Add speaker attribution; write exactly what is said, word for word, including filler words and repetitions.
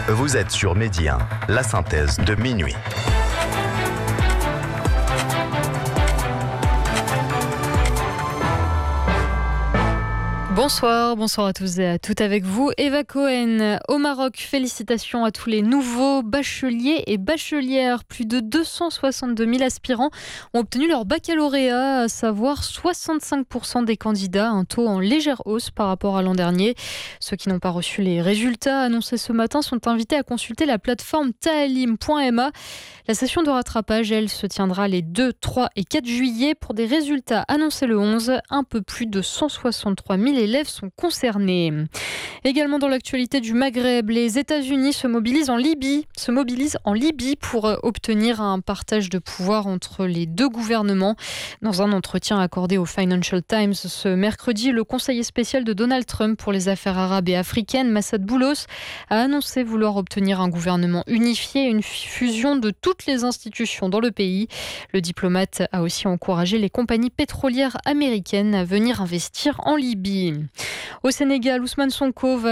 Speaker 1: Vous êtes sur Midi un, la synthèse de minuit.
Speaker 2: Bonsoir, bonsoir à tous et à toutes avec vous. Eva Cohen, au Maroc, félicitations à tous les nouveaux bacheliers et bachelières. Plus de deux cent soixante-deux mille aspirants ont obtenu leur baccalauréat, à savoir soixante-cinq pour cent des candidats, un taux en légère hausse par rapport à l'an dernier. Ceux qui n'ont pas reçu les résultats annoncés ce matin sont invités à consulter la plateforme taalim point m a. La session de rattrapage, elle, se tiendra les deux, trois et quatre juillet. Pour des résultats annoncés le onze, un peu plus de cent soixante-trois mille élèves sont concernés. Également dans l'actualité du Maghreb, les États-Unis se mobilisent en Libye, se mobilisent en Libye pour obtenir un partage de pouvoir entre les deux gouvernements. Dans un entretien accordé au Financial Times ce mercredi, le conseiller spécial de Donald Trump pour les affaires arabes et africaines, Massad Boulos, a annoncé vouloir obtenir un gouvernement unifié et une fusion de toutes les institutions dans le pays. Le diplomate a aussi encouragé les compagnies pétrolières américaines à venir investir en Libye. Au Sénégal, Ousmane Sonko va